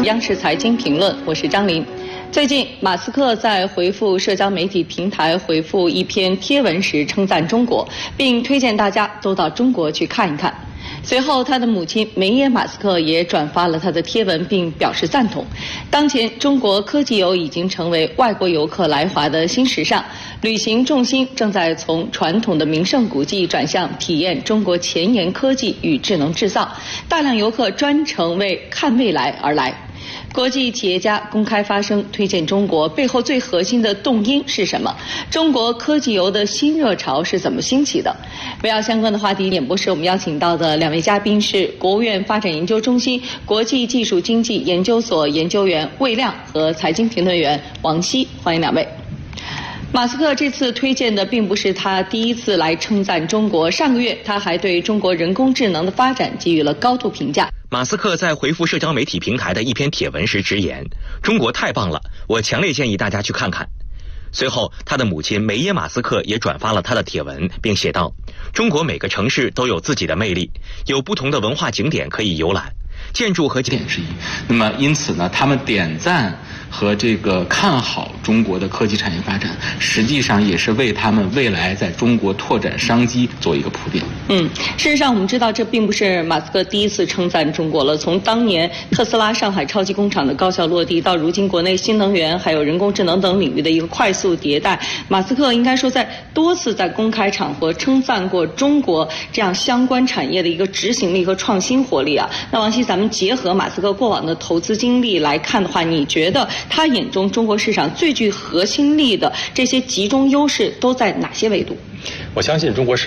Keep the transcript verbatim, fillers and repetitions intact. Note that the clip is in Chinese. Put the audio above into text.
央视财经评论，我是张琳。最近，马斯克在回复社交媒体平台回复一篇贴文时称赞中国，并推荐大家都到中国去看一看。随后，他的母亲梅耶马斯克也转发了他的贴文，并表示赞同。当前，中国科技游已经成为外国游客来华的新时尚，旅行重心正在从传统的名胜古迹转向体验中国前沿科技与智能制造，大量游客专程为看未来而来。国际企业家公开发声推荐中国，背后最核心的动因是什么？中国科技游的新热潮是怎么兴起的？围绕相关的话题，演播室我们邀请到的两位嘉宾是国务院发展研究中心国际技术经济研究所研究员魏亮和财经评论员王希，欢迎两位。马斯克这次推荐的并不是他第一次来称赞中国，上个月他还对中国人工智能的发展给予了高度评价。 马斯克在回复社交媒体平台的一篇帖文时直言：“中国太棒了，我强烈建议大家去看看。”随后，他的母亲梅耶马斯克也转发了他的帖文，并写道：“中国每个城市都有自己的魅力，有不同的文化景点可以游览，建筑和景点之一。 那么，因此呢，他们点赞和这个看好中国的科技产业发展，实际上也是为他们未来在中国拓展商机做一个铺垫。 嗯，事实上我们知道，这并不是马斯克第一次称赞中国了。从当年特斯拉上海超级工厂的高效落地，到如今国内新能源还有人工智能等领域的一个快速迭代，马斯克应该说在多次在公开场合称赞过中国这样相关产业的一个执行力和创新活力啊。那王希，咱们结合马斯克过往的投资经历来看的话，你觉得他眼中中国市场最具核心力的这些集中优势都在哪些维度？ 我相信中国市